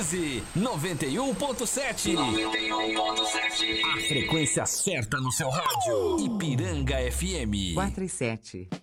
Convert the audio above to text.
Sintonize 91.7. 91.7. A frequência certa no seu rádio. Ipiranga FM. 4 e 7.